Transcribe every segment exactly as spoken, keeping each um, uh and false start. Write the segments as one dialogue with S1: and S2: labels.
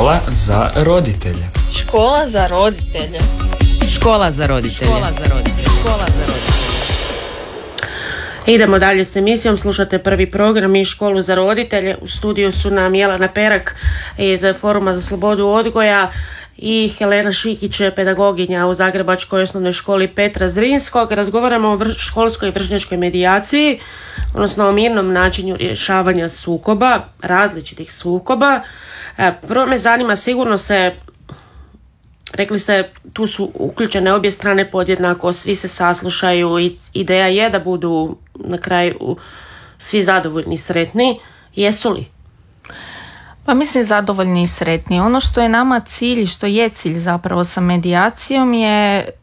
S1: Škola za roditelje.
S2: Škola za roditelje.
S3: Škola za roditelje. Škola za roditelje. Škola za roditelje.
S4: Idemo dalje s emisijom, slušate prvi program i Školu za roditelje. U studiju su nam Jelena Perak iz Foruma za slobodu odgoja i Helena Šikić, pedagoginja u Zagrebačkoj osnovnoj školi Petra Zrinskog. Razgovaramo o vr- školskoj vršnjačkoj medijaciji, odnosno o mirnom načinu rješavanja sukoba, različitih sukoba. E, prvo me zanima, sigurno se, rekli ste, tu su uključene obje strane podjednako, svi se saslušaju i ideja je da budu na kraju svi zadovoljni i sretni. Jesu li?
S2: Pa mislim zadovoljni i sretni. Ono što je nama cilj i što je cilj zapravo sa medijacijom je e,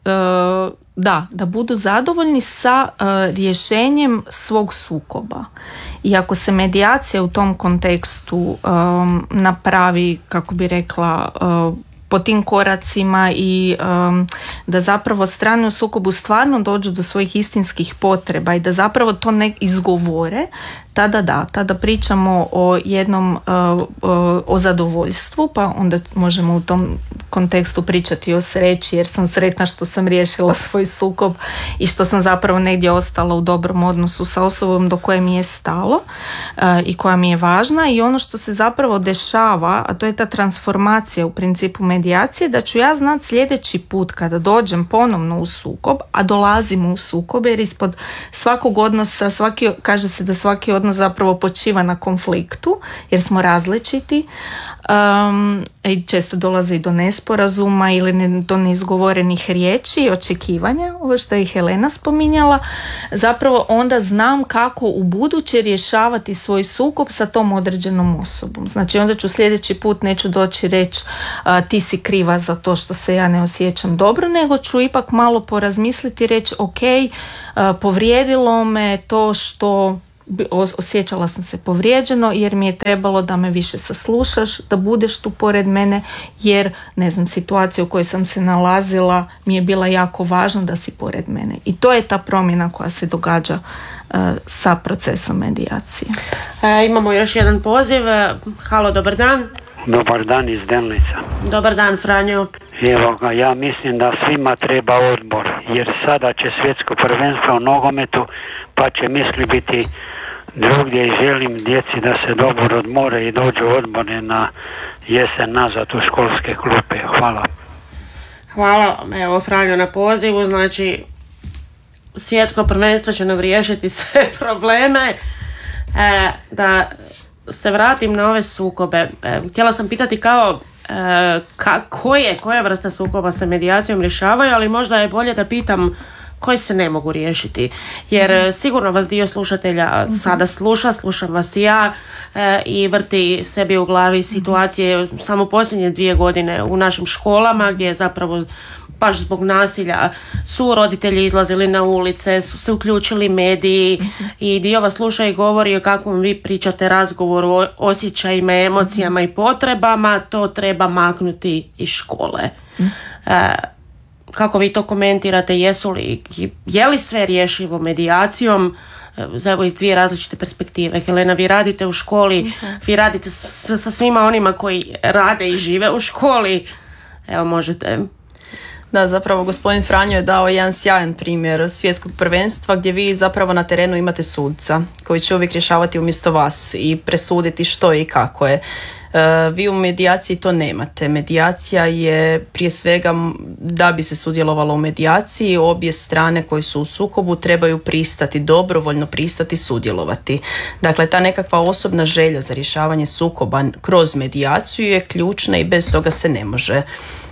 S2: da, da budu zadovoljni sa e, rješenjem svog sukoba. I ako se medijacija u tom kontekstu e, napravi, kako bi rekla, e, po tim koracima i um, da zapravo strane u sukobu stvarno dođu do svojih istinskih potreba i da zapravo to ne izgovore, tada da, tada pričamo o jednom uh, uh, o zadovoljstvu, pa onda možemo u tom kontekstu pričati o sreći, jer sam sretna što sam riješila svoj sukob i što sam zapravo negdje ostala u dobrom odnosu sa osobom do koje mi je stalo uh, i koja mi je važna. I ono što se zapravo dešava, a to je ta transformacija u principu medijacije, da ću ja znati sljedeći put kada dođem ponovno u sukob, a dolazimo u sukob, jer ispod svakog odnosa, svaki, kaže se da svaki odnos zapravo počiva na konfliktu, jer smo različiti um, i često dolazi do nesporazuma ili ne, do neizgovorenih riječi i očekivanja, ovo što je i Helena spominjala. Zapravo onda znam kako u buduće rješavati svoj sukob sa tom određenom osobom. Znači onda ću sljedeći put neću doći reći uh, ti si kriva za to što se ja ne osjećam dobro, nego ću ipak malo porazmisliti i reći ok, uh, povrijedilo me to što osjećala sam se povrijeđeno jer mi je trebalo da me više saslušaš, da budeš tu pored mene, jer ne znam, situacija u kojoj sam se nalazila mi je bila jako važna da si pored mene. I to je ta promjena koja se događa uh, sa procesom medijacije.
S4: E, imamo još jedan poziv. Halo, dobar dan.
S5: Dobar dan iz Denlica.
S4: Dobar dan, Franjo.
S5: Evo ga, ja mislim da svima treba odmor, jer sada će svjetsko prvenstvo u nogometu, pa će misli biti drugdje i želim djeci da se dobro odmore i dođu odmore na jesen nazad u školske klupe. Hvala.
S4: Hvala, evo Franjo na pozivu. Znači, svjetsko prvenstvo će nam riješiti sve probleme. E, da se vratim na ove sukobe. E, htjela sam pitati kao e, ka, koje, koje vrste sukoba se medijacijom rješavaju, ali možda je bolje da pitam koji se ne mogu riješiti. Jer mm-hmm. sigurno vas dio slušatelja mm-hmm. sada sluša, slušam vas i ja e, i vrti sebi u glavi situacije mm-hmm. samo posljednje dvije godine u našim školama gdje je zapravo baš zbog nasilja su roditelji izlazili na ulice, su se uključili mediji mm-hmm. i dio vas sluša i govori o kakvom vi pričate razgovoru o osjećajima, emocijama mm-hmm. i potrebama, to treba maknuti iz škole. Mm-hmm. E, kako vi to komentirate, jesu li, je li sve rješivo medijacijom? Evo iz dvije različite perspektive. Helena, vi radite u školi, mm-hmm. vi radite s, sa svima onima koji rade i žive u školi. Evo, možete.
S6: Da, zapravo gospodin Franjo je dao jedan sjajan primjer svjetskog prvenstva gdje vi zapravo na terenu imate sudca koji će uvijek rješavati umjesto vas i presuditi što i kako je. Vi u medijaciji to nemate. Medijacija je prije svega, da bi se sudjelovalo u medijaciji, obje strane koje su u sukobu trebaju pristati, dobrovoljno pristati sudjelovati. Dakle, ta nekakva osobna želja za rješavanje sukoba kroz medijaciju je ključna i bez toga se ne može.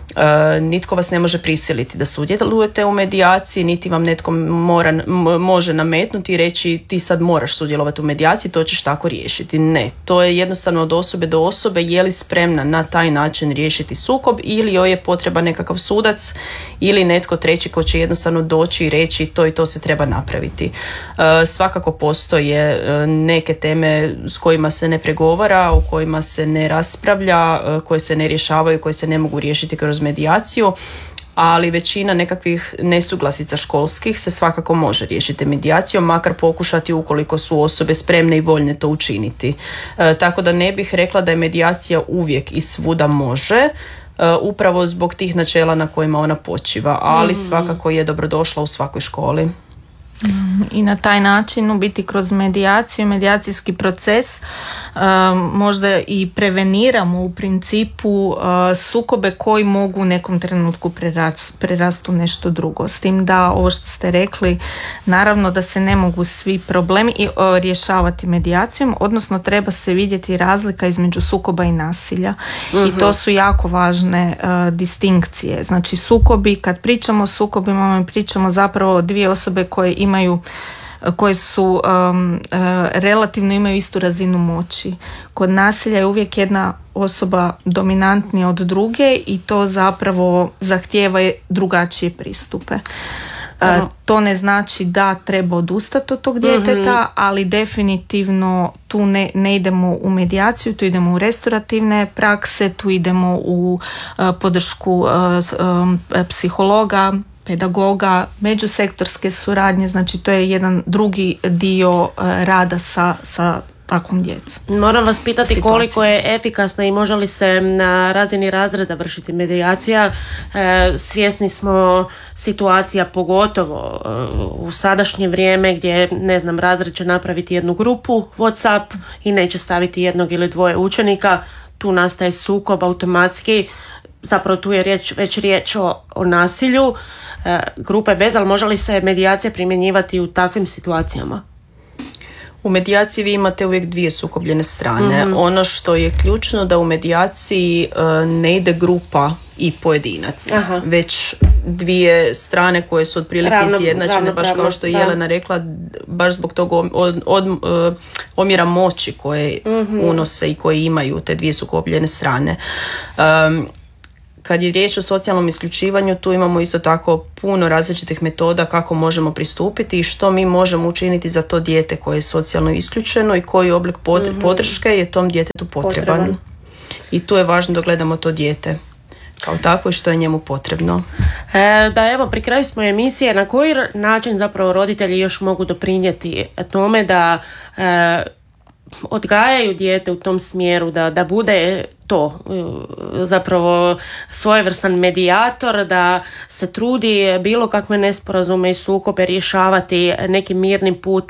S6: Uh, nitko vas ne može prisiliti da sudjelujete u medijaciji, niti vam netko mora, m- može nametnuti i reći ti sad moraš sudjelovati u medijaciji, to ćeš tako riješiti. Ne, to je jednostavno od osobe do osobe, je li spremna na taj način riješiti sukob ili joj je potreba nekakav sudac ili netko treći ko će jednostavno doći i reći to i to se treba napraviti. Uh, svakako postoje uh, neke teme s kojima se ne pregovara, o kojima se ne raspravlja, uh, koje se ne rješavaju, koje se ne mogu riješiti kroz medijaciju, ali većina nekakvih nesuglasica školskih se svakako može riješiti medijacijom, makar pokušati ukoliko su osobe spremne i voljne to učiniti. E, tako da ne bih rekla da je medijacija uvijek i svuda može, e, upravo zbog tih načela na kojima ona počiva, ali mm-hmm. svakako je dobrodošla u svakoj školi.
S2: I na taj način u biti kroz medijaciju, medijacijski proces um, možda i preveniramo u principu uh, sukobe koji mogu u nekom trenutku prerast, prerastu nešto drugo. S tim da ovo što ste rekli, naravno da se ne mogu svi problemi i, uh, rješavati medijacijom, odnosno treba se vidjeti razlika između sukoba i nasilja. Uh-huh. I to su jako važne uh, distinkcije. Znači sukobi, kad pričamo o sukobima, mi pričamo zapravo o dvije osobe koje imaju imaju, koje su um, uh, relativno imaju istu razinu moći. Kod nasilja je uvijek jedna osoba dominantnija od druge i to zapravo zahtijeva drugačije pristupe. Uh, to ne znači da treba odustati od tog djeteta, mm-hmm. ali definitivno tu ne, ne idemo u medijaciju, tu idemo u restaurativne prakse, tu idemo u uh, podršku uh, um, psihologa, pedagoga, međusektorske suradnje, znači to je jedan drugi dio rada sa, sa takvom djecom.
S4: Moram vas pitati koliko je efikasna i može li se na razini razreda vršiti medijacija. E, svjesni smo situacija pogotovo u sadašnje vrijeme gdje, ne znam, razred će napraviti jednu grupu WhatsApp i neće staviti jednog ili dvoje učenika. Tu nastaje sukob automatski. Zapravo tu je riječ, već riječ o, o nasilju. E, grupe bez, ali može li se medijacija primjenjivati u takvim situacijama?
S6: U medijaciji vi imate uvijek dvije sukobljene strane. Mm-hmm. Ono što je ključno da u medijaciji uh, ne ide grupa i pojedinac, Aha. već dvije strane koje su otprilike izjednačene, baš kao što je Jelena rekla, baš zbog tog od, od, od, uh, omjera moći koje mm-hmm. unose i koje imaju te dvije sukobljene strane. Um, Kad je riječ o socijalnom isključivanju, tu imamo isto tako puno različitih metoda kako možemo pristupiti i što mi možemo učiniti za to dijete koje je socijalno isključeno i koji oblik pod, mm-hmm. podrške je tom djetetu potreban. potreban. I tu je važno da gledamo to dijete kao tako i što je njemu potrebno.
S4: E, da evo, pri kraju smo emisije. Na koji način zapravo roditelji još mogu doprinijeti tome da e, odgajaju dijete u tom smjeru, da, da bude to zapravo svojevrstan medijator, da se trudi bilo kakve nesporazume i sukobe rješavati nekim mirnim putem,